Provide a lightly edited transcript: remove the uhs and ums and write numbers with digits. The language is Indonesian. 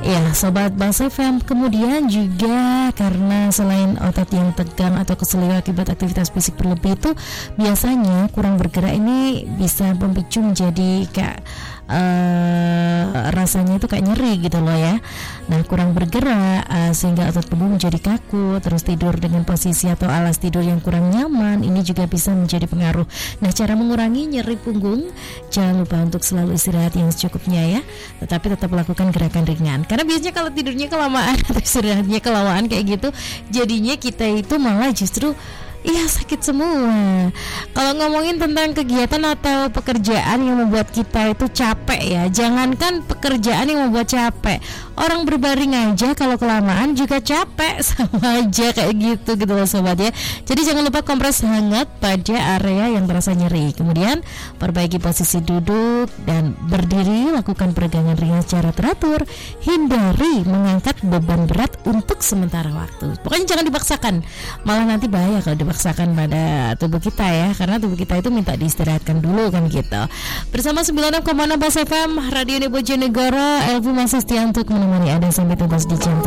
Ya, Sobat Bas FM, kemudian juga karena selain otot yang tegang atau keselio akibat aktivitas fisik berlebih itu, biasanya kurang bergerak ini bisa memicu menjadi kayak rasanya itu kayak nyeri gitu loh ya. Nah, kurang bergerak sehingga otot punggung menjadi kaku, terus tidur dengan posisi atau alas tidur yang kurang nyaman, ini juga bisa menjadi pengaruh. Nah, cara mengurangi nyeri punggung, jangan lupa untuk selalu istirahat yang secukupnya ya, tetapi tetap lakukan gerakan ringan. Karena biasanya kalau tidurnya kelamaan atau istirahatnya kelamaan kayak gitu, jadinya kita itu malah justru sakit semua. Kalau ngomongin tentang kegiatan atau pekerjaan yang membuat kita itu capek ya, jangankan pekerjaan yang membuat capek, orang berbaring aja kalau kelamaan juga capek, sama aja kayak gitu loh sobat ya. Jadi jangan lupa kompres hangat pada area yang terasa nyeri. Kemudian perbaiki posisi duduk dan berdiri, lakukan peregangan ringan secara teratur. Hindari mengangkat beban berat untuk sementara waktu. Pokoknya jangan dipaksakan, malah nanti bahaya kalau dipaksakan pada tubuh kita ya, karena tubuh kita itu minta diistirahatkan dulu kan gitu. Bersama 96,6 Bas FM Radio Bojonegoro, Elvi masih setia untuk menemani Anda sampai tuntas di jam